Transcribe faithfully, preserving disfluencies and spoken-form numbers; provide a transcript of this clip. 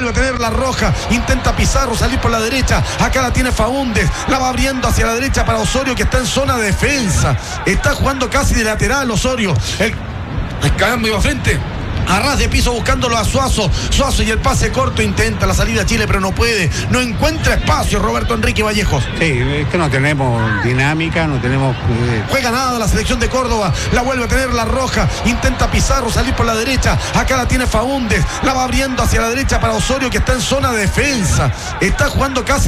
vuelve a tener la Roja, intenta Pizarro salir por la derecha, acá la tiene Faúndez, la va abriendo hacia la derecha para Osorio, que está en zona de defensa, está jugando casi de lateral Osorio, el, el cambio va frente a ras de piso buscándolo a Suazo. Suazo y el pase corto, intenta la salida a Chile pero no puede, no encuentra espacio Roberto Enrique Vallejos. Sí, es que no tenemos dinámica, no tenemos... Eh... Juega nada la selección de Córdoba, la vuelve a tener la Roja, intenta Pizarro salir por la derecha, acá la tiene Faúndez, la va abriendo hacia la derecha para Osorio, que está en zona de defensa, está jugando casi